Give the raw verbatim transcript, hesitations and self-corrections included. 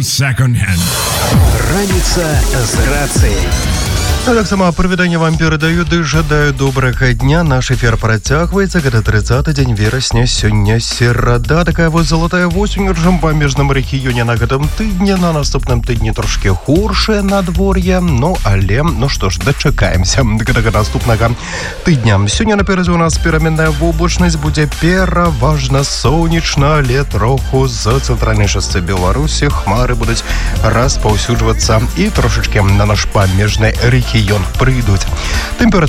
second hand. Раніца з рацыяй. А так сама прывітанне вам перадаю, ды жадаю добрага дня. Наш эфир працягваецца, гэта тридцаты дзень верасня, сёння серада. Такая вот залатая восень у памежным рэгіёне на гэтым тыдні, на наступным тыдні трошки горшае надвор'е, ну але, ну што ж, дачакаемся гэтага наступнага тыдня. Сёння наперадзе у нас пераменная воблачнасць, будзе пераважна сонечна, але троху з цэнтральнай частцы Беларусі хмары будуць распаўсюджвацца і трошечки на наш памежны рэгіён ён прыйдуць. Тэмпература